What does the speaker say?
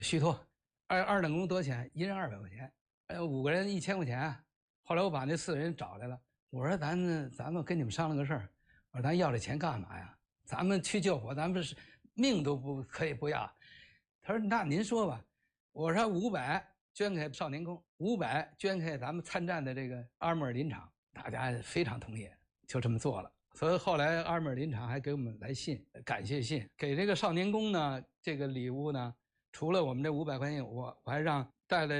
虚脱，二等功多少钱？一人200块钱，5个人1000块钱。后来我把那4个人找来了，我说咱们跟你们商量个事儿，我说咱要这钱干嘛呀？咱们去救火，咱们是命都不可以不要。他说那您说吧。我说500捐给少年宫，500捐给咱们参战的这个阿穆尔林场，大家非常同意，就这么做了。所以后来阿穆尔林场还给我们来信，感谢信。给这个少年宫呢，这个礼物呢，除了我们这500块钱，我还让带了